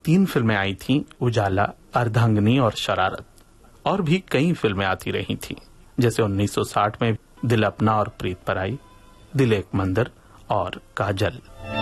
3 फिल्में आई थीं, उजाला, अर्धांगिनी और शरारत। और भी कई फिल्में आती रही थीं, जैसे 1960 में दिल अपना और प्रीत पराई, दिल एक मंदिर और काजल।